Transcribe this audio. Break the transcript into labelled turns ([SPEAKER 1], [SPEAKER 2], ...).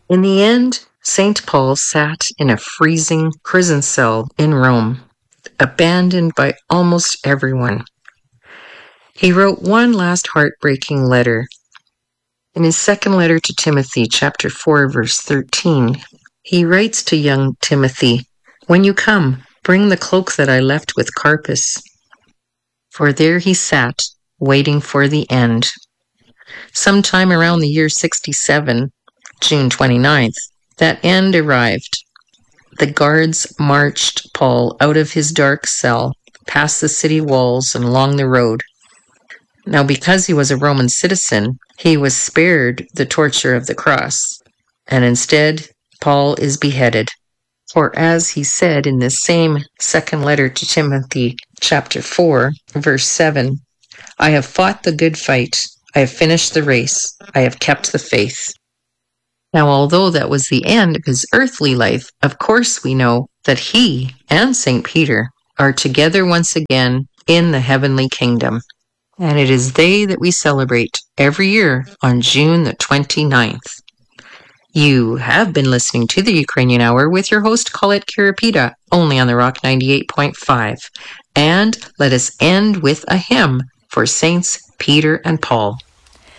[SPEAKER 1] In the end, St. Paul sat in a freezing prison cell in Rome, abandoned by almost everyone. He wrote one last heartbreaking letter. In his second letter to Timothy, chapter 4, verse 13, he writes to young Timothy, "When you come, bring the cloak that I left with Carpus." For there he sat, waiting for the end. Sometime around the year 67, June 29th, that end arrived. The guards marched Paul out of his dark cell, past the city walls and along the road. Now, because he was a Roman citizen, he was spared the torture of the cross, and instead, Paul is beheaded. For as he said in this same second letter to Timothy, chapter 4, verse 7, "I have fought the good fight, I have finished the race, I have kept the faith." Now, although that was the end of his earthly life, of course we know that he and St. Peter are together once again in the heavenly kingdom. And it is they that we celebrate every year on June the 29th. You have been listening to the Ukrainian Hour with your host Colette Kiripita, only on the Rock 98.5. And let us end with a hymn for Saints Peter and Paul.